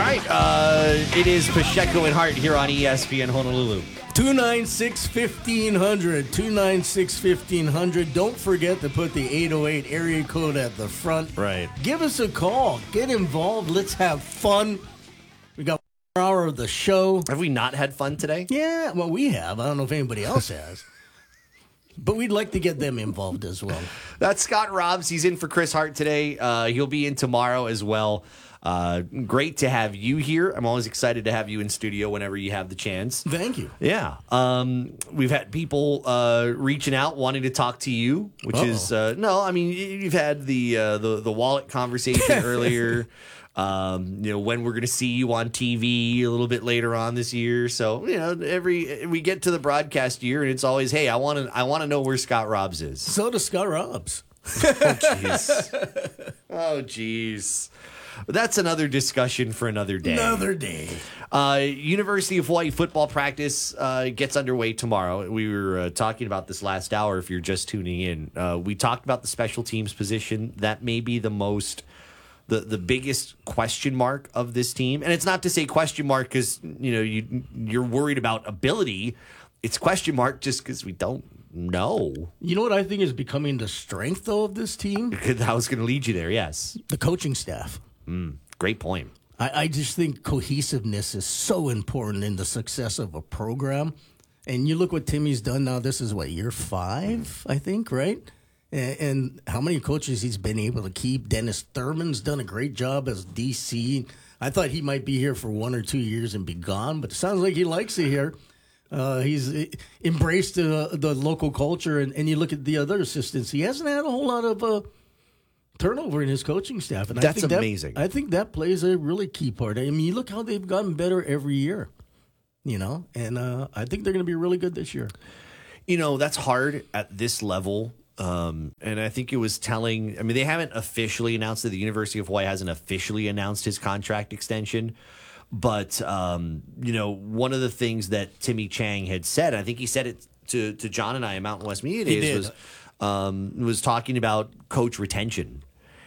right, it is Pacheco and Hart here on ESPN Honolulu. 296-1500, 296-1500. Don't forget to put the 808 area code at the front. Right. Give us a call. Get involved. Let's have fun. We got 1 hour of the show. Have we not had fun today? Yeah, well, we have. I don't know if anybody else has. But we'd like to get them involved as well. That's Scott Robbs. He's in for Chris Hart today. He'll be in tomorrow as well. Great to have you here. I'm always excited to have you in studio whenever you have the chance. Thank you. Yeah. We've had people reaching out wanting to talk to you, which is you've had the wallet conversation earlier. When we're going to see you on TV a little bit later on this year. So, we get to the broadcast year and it's always, hey, I want to know where Scott Robbs is. So does Scott Robbs. Oh, jeez. That's another discussion for another day. Another day. University of Hawaii football practice gets underway tomorrow. We were talking about this last hour if you're just tuning in. We talked about the special teams position. That may be the biggest question mark of this team. And it's not to say question mark because, you're worried about ability. It's question mark just because we don't know. You know what I think is becoming the strength, though, of this team? I was going to lead you there, yes. The coaching staff. Great point. I just think cohesiveness is so important in the success of a program. And you look what Timmy's done now. This is, year 5, I think, right? And how many coaches he's been able to keep. Dennis Thurman's done a great job as DC. I thought he might be here for 1 or 2 years and be gone, but it sounds like he likes it here. He's embraced the local culture, and you look at the other assistants. He hasn't had a whole lot of turnover in his coaching staff. And That's amazing. I think that plays a really key part. I mean, you look how they've gotten better every year, and I think they're going to be really good this year. That's hard at this level. And I think it was telling. I mean, they haven't officially announced that the University of Hawaii hasn't officially announced his contract extension. But, one of the things that Timmy Chang had said, I think he said it to John and I at Mountain West Media Days, was talking about coach retention.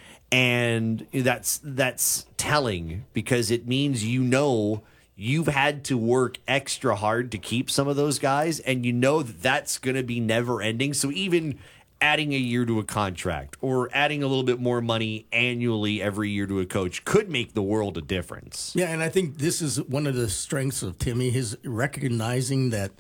And that's telling because it means you've had to work extra hard to keep some of those guys, and that's going to be never ending. So even adding a year to a contract or adding a little bit more money annually every year to a coach could make the world a difference. Yeah, and I think this is one of the strengths of Timmy, his recognizing that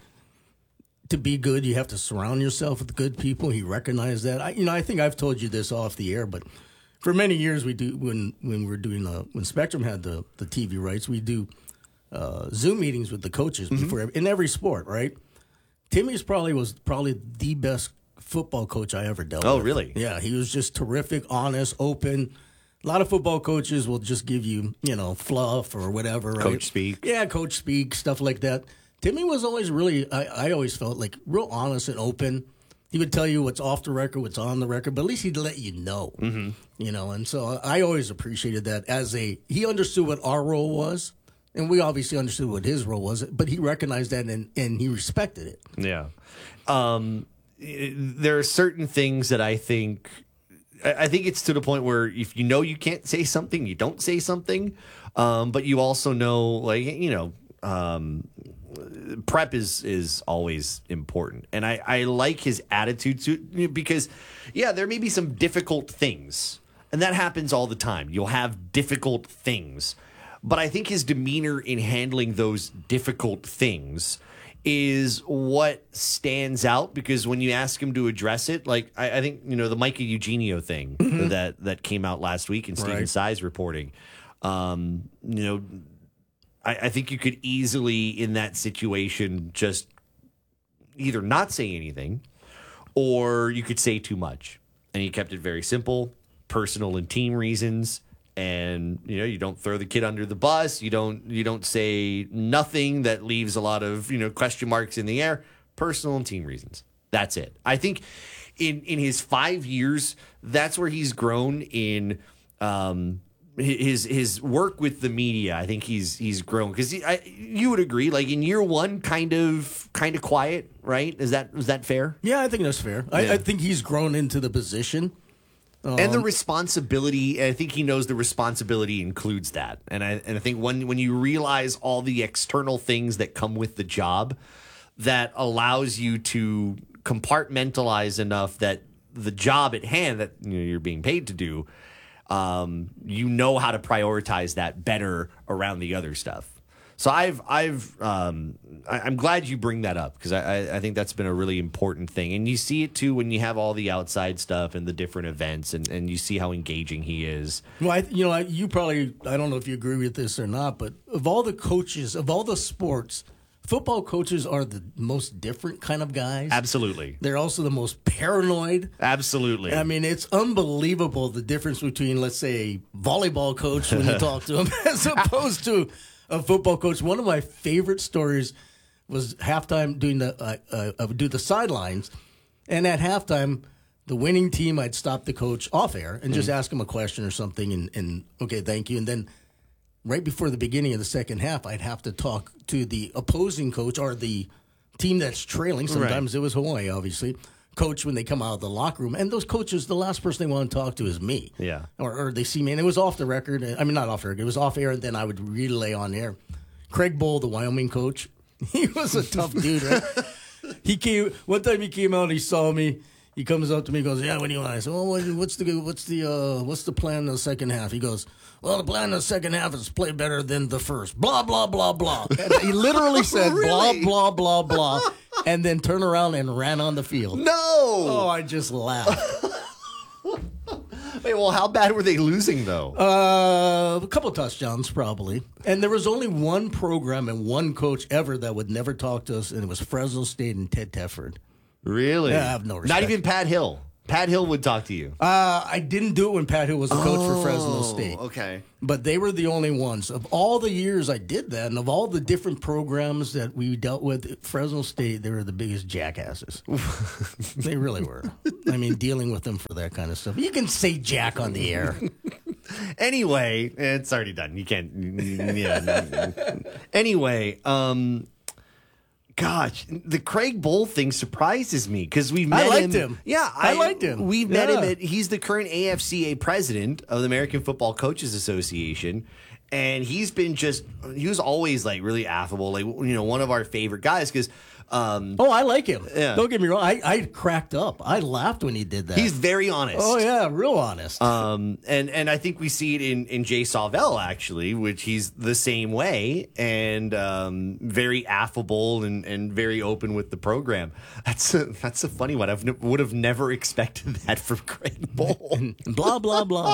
to be good, you have to surround yourself with good people. He recognized that. I think I've told you this off the air, but for many years we do when we're doing when Spectrum had the TV rights, we do Zoom meetings with the coaches before in every sport, right? Timmy's was probably the best football coach I ever dealt with. Oh, really? Yeah, he was just terrific, honest, open. A lot of football coaches will just give you, fluff or whatever, right? Coach speak. Yeah, coach speak, stuff like that. Timmy was always really, I always felt like real honest and open. He would tell you what's off the record, what's on the record, but at least he'd let you know, and so I always appreciated that he understood what our role was, and we obviously understood what his role was, but he recognized that and he respected it. Yeah. There are certain things that I think it's to the point where if you can't say something, you don't say something. But you also know, prep is always important. And I like his attitude because, there may be some difficult things. And that happens all the time. You'll have difficult things. But I think his demeanor in handling those difficult things is what stands out, because when you ask him to address it, like I think, the Micah Eugenio thing that came out last week in Stephen Tsai's reporting, I think you could easily in that situation just either not say anything or you could say too much. And he kept it very simple, personal and team reasons. And you don't throw the kid under the bus. You don't say nothing that leaves a lot of question marks in the air. Personal and team reasons. That's it. I think in his 5 years, that's where he's grown in his work with the media. I think he's grown because you would agree. Like in year one, kind of quiet, right? Was that fair? Yeah, I think that's fair. Yeah. I think he's grown into the position. And the responsibility, I think he knows the responsibility includes that. And I think when you realize all the external things that come with the job, that allows you to compartmentalize enough that the job at hand that you're being paid to do, you know how to prioritize that better around the other stuff. So I'm glad you bring that up, because I think that's been a really important thing. And you see it too when you have all the outside stuff and the different events, and you see how engaging he is. Well, you probably, I don't know if you agree with this or not, but of all the coaches, of all the sports, football coaches are the most different kind of guys. Absolutely. They're also the most paranoid. Absolutely. I mean, it's unbelievable the difference between, let's say, a volleyball coach when you talk to him as opposed to a football coach. One of my favorite stories was halftime doing the sidelines, and at halftime, the winning team, I'd stop the coach off air and just ask him a question or something, and okay, thank you, and then right before the beginning of the second half, I'd have to talk to the opposing coach or the team that's trailing. Sometimes it was Hawaii, obviously. Coach when they come out of the locker room. And those coaches, the last person they want to talk to is me. Yeah. Or they see me. And it was off the record. I mean, not off the record. It was off air, and then I would relay on air. Craig Bowl, the Wyoming coach, he was a tough dude, right? One time he came out and he saw me. He comes up to me and goes, "Yeah, what do you want?" I said, "Well, what's the plan in the second half?" He goes, "Well, the plan in the second half is play better than the first. Blah, blah, blah, blah." And he literally said, Really? blah, blah, blah, blah, and then turned around and ran on the field. No! Oh, I just laughed. Wait, well, how bad were they losing, though? A couple touchdowns, probably. And there was only one program and one coach ever that would never talk to us, and it was Fresno State and Ted Tefford. Really? Yeah, I have no respect. Not even Pat Hill. Pat Hill would talk to you. I didn't do it when Pat Hill was the coach for Fresno State. Okay. But they were the only ones. Of all the years I did that, and of all the different programs that we dealt with at Fresno State, they were the biggest jackasses. They really were. I mean, dealing with them for that kind of stuff. You can say jack on the air. Anyway, it's already done. You can't. Yeah. Anyway, gosh, the Craig Bowl thing surprises me because we've met him. I liked him. Yeah, I liked him. We've met him. He's the current AFCA president of the American Football Coaches Association, and he was always like really affable, like one of our favorite guys because. I like him. Yeah. Don't get me wrong. I cracked up. I laughed when he did that. He's very honest. Oh yeah, real honest. And I think we see it in Jay Sawvell actually, which he's the same way and very affable and very open with the program. That's a funny one. Would have never expected that from Craig Bowl. Blah blah blah.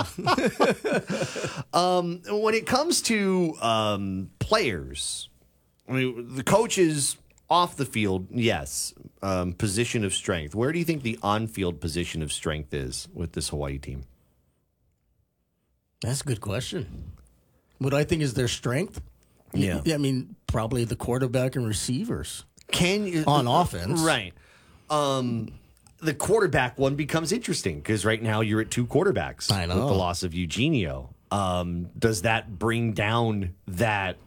When it comes to players, I mean the coaches. Off the field, yes, position of strength. Where do you think the on-field position of strength is with this Hawaii team? That's a good question. What I think is their strength? Yeah. I mean, probably the quarterback and receivers. On offense. Right. The quarterback one becomes interesting because right now you're at two quarterbacks I know. with the loss of Eugenio. Does that bring down that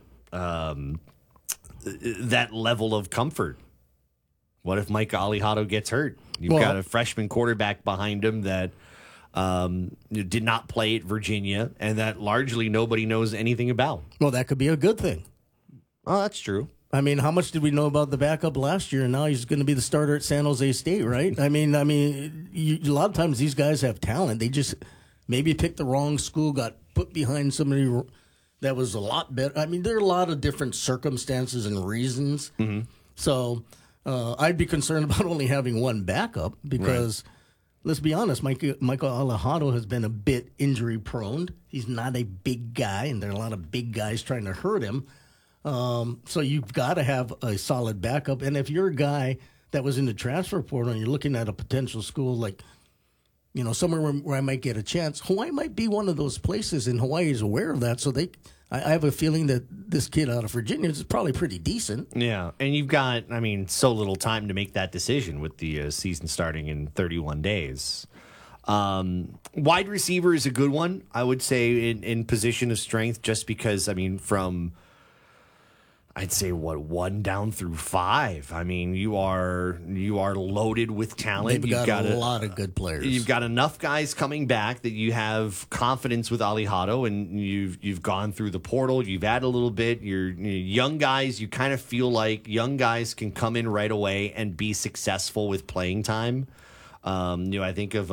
level of comfort? What if Mike Alejado gets hurt? You've got a freshman quarterback behind him that did not play at Virginia and that largely nobody knows anything about. Well, that could be a good thing. Oh, that's true. I mean, how much did we know about the backup last year? And now he's going to be the starter at San Jose State, right? I mean, a lot of times these guys have talent. They just maybe picked the wrong school, got put behind somebody that was a lot better. I mean, there are a lot of different circumstances and reasons. Mm-hmm. So I'd be concerned about only having one backup because, let's be honest, Michael Alejado has been a bit injury prone. He's not a big guy, and there are a lot of big guys trying to hurt him. So you've got to have a solid backup. And if you're a guy that was in the transfer portal and you're looking at a potential school like, somewhere where I might get a chance, Hawaii might be one of those places, and Hawaii is aware of that. So I have a feeling that this kid out of Virginia is probably pretty decent. Yeah, and you've got, so little time to make that decision with the season starting in 31 days. Wide receiver is a good one, I would say, in position of strength, just because, I'd say 1 down through 5. I mean, you are loaded with talent. They've got a lot of good players. You've got enough guys coming back that you have confidence with Alejado, and you've gone through the portal. You've added a little bit. You're young guys. You kind of feel like young guys can come in right away and be successful with playing time. I think of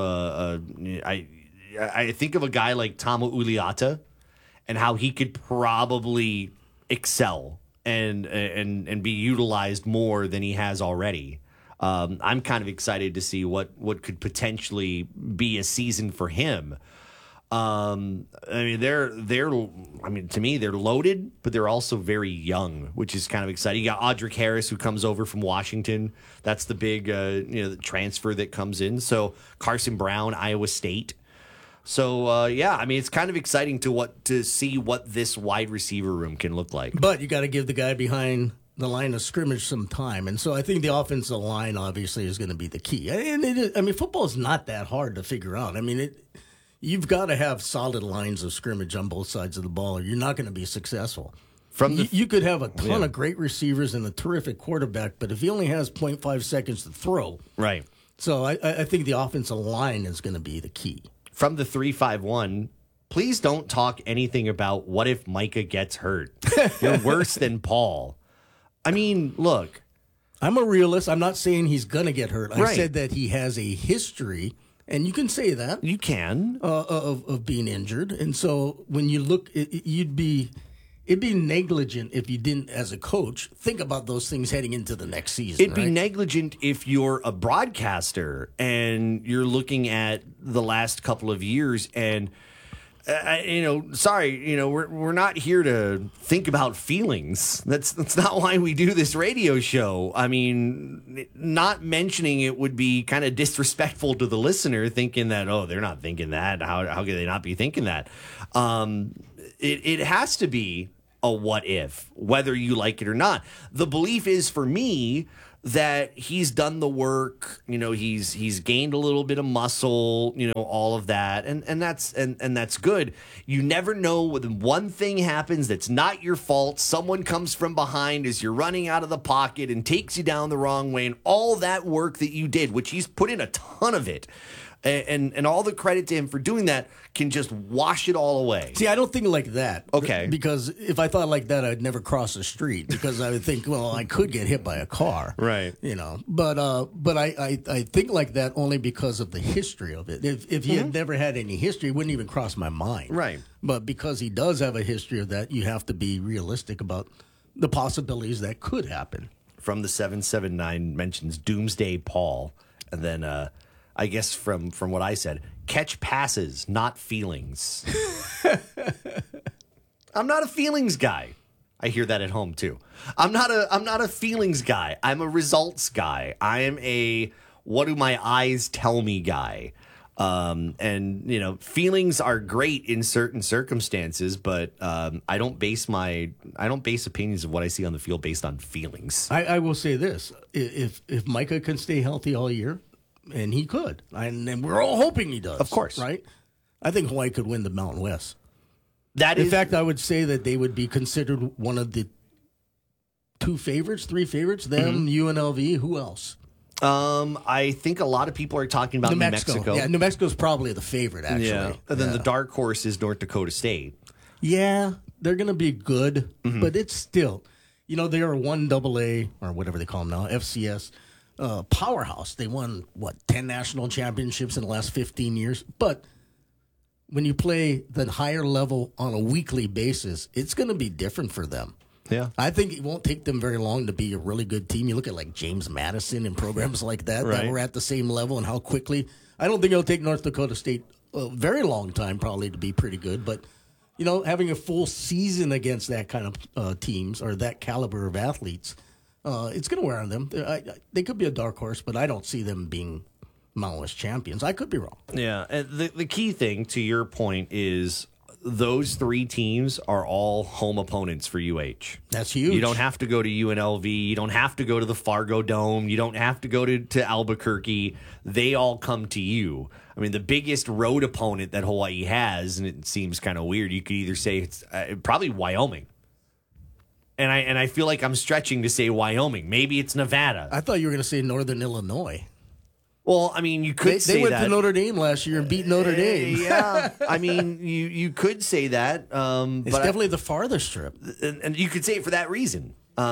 I think of a guy like Tamo Uliata and how he could probably excel and be utilized more than he has already. I'm kind of excited to see what could potentially be a season for him. I mean, to me, they're loaded, but they're also very young, which is kind of exciting. You got Audric Harris, who comes over from Washington. That's the big, the transfer that comes in. So Carson Brown, Iowa State. So, I mean, it's kind of exciting to see what this wide receiver room can look like. But you got to give the guy behind the line of scrimmage some time. And so I think the offensive line, obviously, is going to be the key. And football is not that hard to figure out. I mean, you've got to have solid lines of scrimmage on both sides of the ball, or you're not going to be successful. You could have a ton of great receivers and a terrific quarterback, but if he only has 0.5 seconds to throw. Right. So I think the offensive line is going to be the key. From the 351, please don't talk anything about what if Micah gets hurt. You're worse than Paul. I mean, look. I'm a realist. I'm not saying he's going to get hurt. I said that he has a history, and you can say that. You can. Of being injured. And so when you look, it'd be negligent if you didn't, as a coach, think about those things heading into the next season. It'd be negligent if you're a broadcaster and you're looking at the last couple of years and, we're not here to think about feelings. That's not why we do this radio show. I mean, not mentioning it would be kind of disrespectful to the listener, thinking that, they're not thinking that. How could they not be thinking that? It has to be a what if, whether you like it or not. The belief is, for me, that he's done the work. He's gained a little bit of muscle, all of that, and that's good. You never know when one thing happens that's not your fault. Someone comes from behind as you're running out of the pocket and takes you down the wrong way, and all that work that you did, which he's put in a ton of it. And all the credit to him for doing that can just wash it all away. See, I don't think like that. Okay. Because if I thought like that, I'd never cross the street because I would think, well, I could get hit by a car. Right. But I think like that only because of the history of it. If he had never had any history, it wouldn't even cross my mind. Right. But because he does have a history of that, you have to be realistic about the possibilities that could happen. From the 779 mentions Doomsday Paul, and then I guess from what I said, catch passes, not feelings. I'm not a feelings guy. I hear that at home too. I'm not a feelings guy. I'm a results guy. I am a what do my eyes tell me guy. And feelings are great in certain circumstances, but I don't base opinions of what I see on the field based on feelings. I will say this: if Micah can stay healthy all year. And he could. And we're all hoping he does. Of course. Right? I think Hawaii could win the Mountain West. In fact, I would say that they would be considered one of the three favorites. Them, UNLV, who else? I think a lot of people are talking about New Mexico. Yeah, New Mexico's probably the favorite, actually. Yeah. And then the dark horse is North Dakota State. Yeah, they're going to be good, but it's still, they are 1AA, or whatever they call them now, FCS. Powerhouse. They won 10 national championships in the last 15 years. But when you play the higher level on a weekly basis, it's going to be different for them. Yeah, I think it won't take them very long to be a really good team. You look at like James Madison and programs like that that were at the same level, and how quickly. I don't think it'll take North Dakota State a very long time probably to be pretty good. But having a full season against that kind of teams or that caliber of athletes. It's going to wear on them. They could be a dark horse, but I don't see them being Mountain West champions. I could be wrong. Yeah, and the key thing, to your point, is those three teams are all home opponents for UH. That's huge. You don't have to go to UNLV. You don't have to go to the Fargo Dome. You don't have to go to Albuquerque. They all come to you. I mean, the biggest road opponent that Hawaii has, and it seems kind of weird, you could either say it's probably Wyoming. And I feel like I'm stretching to say Wyoming. Maybe it's Nevada. I thought you were going to say Northern Illinois. Well, I mean, you could say that. They went to Notre Dame last year and beat Notre Dame. Yeah, I mean, you could say that. It's but definitely the farthest trip. And you could say it for that reason.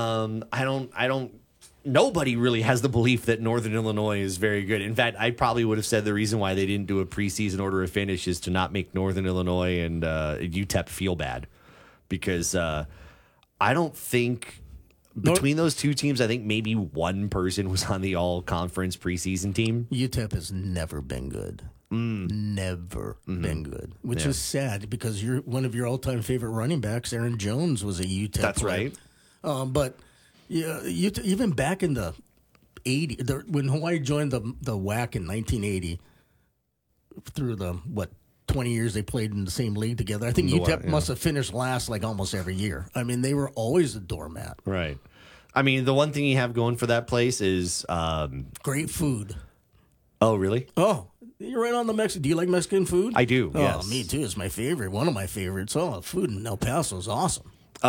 Nobody really has the belief that Northern Illinois is very good. In fact, I probably would have said the reason why they didn't do a preseason order of finish is to not make Northern Illinois and UTEP feel bad. Because I don't think between those two teams, I think maybe one person was on the all-conference preseason team. UTEP has never been good. Never been good, which is sad because one of your all-time favorite running backs, Aaron Jones, was a UTEP That's player. right. But yeah, even back in the 80s, when Hawaii joined the WAC in 1980, through the 20 years they played in the same league together. I think UTEP must have finished last like almost every year. I mean, they were always a doormat. Right. I mean, the one thing you have going for that place is great food. Oh, really? Oh, you're right on the Mexican. Do you like Mexican food? I do. Oh, yes. Me too. It's my favorite. One of my favorites. Oh, food in El Paso is awesome.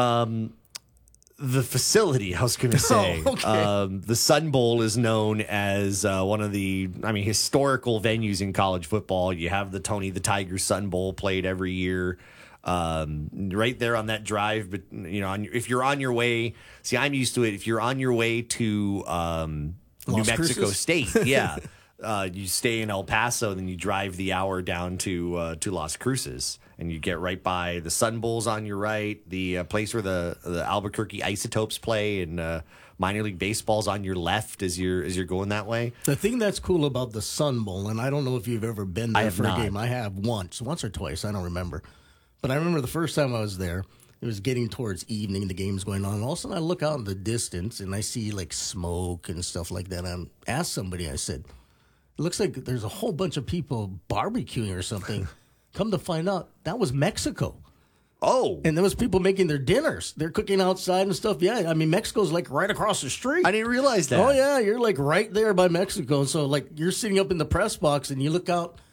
The facility, I was going to say, the Sun Bowl is known as one of the, historical venues in college football. You have the Tony the Tiger Sun Bowl played every year, right there on that drive. But if you're on your way, see, I'm used to it. If you're on your way to New Mexico State, yeah, you stay in El Paso, then you drive the hour down to Las Cruces. And you get right by the Sun Bowls on your right, the place where the Albuquerque Isotopes play, and minor league baseball's on your left as you're going that way. The thing that's cool about the Sun Bowl, and I don't know if you've ever been there for a game. I have once or twice. I don't remember. But I remember the first time I was there, it was getting towards evening, the game's going on. And all of a sudden I look out in the distance, and I see like smoke and stuff like that. And I asked somebody, I said, it looks like there's a whole bunch of people barbecuing or something. Come to find out, that was Mexico. Oh. And there was people making their dinners. They're cooking outside and stuff. Yeah, I mean, Mexico's like right across the street. I didn't realize that. Oh, yeah, you're like right there by Mexico. So, like, you're sitting up in the press box and you look out